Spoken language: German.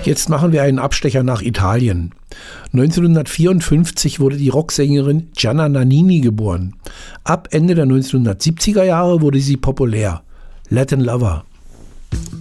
Jetzt machen wir einen Abstecher nach Italien. 1954 wurde die Rocksängerin Gianna Nannini geboren. Ab Ende der 1970er Jahre wurde sie populär. Latin Lover.